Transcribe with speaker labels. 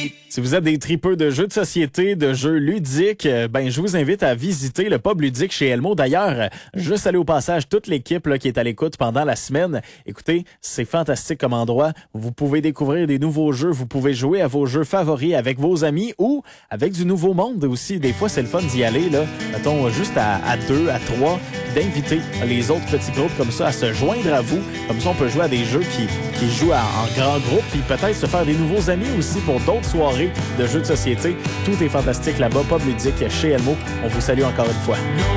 Speaker 1: Si vous êtes des tripeux de jeux de société, de jeux ludiques, je vous invite à visiter le pub ludique chez Elmo. D'ailleurs, je salue au passage toute l'équipe là, qui est à l'écoute pendant la semaine. Écoutez, c'est fantastique comme endroit. Vous pouvez découvrir des nouveaux jeux, vous pouvez jouer à vos jeux favoris avec vos amis ou avec du nouveau monde aussi. Des fois, c'est le fun d'y aller, là, mettons, juste à 2, à 3, puis d'inviter les autres petits groupes comme ça à se joindre à vous. Comme ça, on peut jouer à des jeux qui jouent en grand groupe, puis peut-être se faire des nouveaux amis aussi pour d'autres soirées de jeux de société. Tout est fantastique là-bas, pub ludique chez Elmo. On vous salue encore une fois.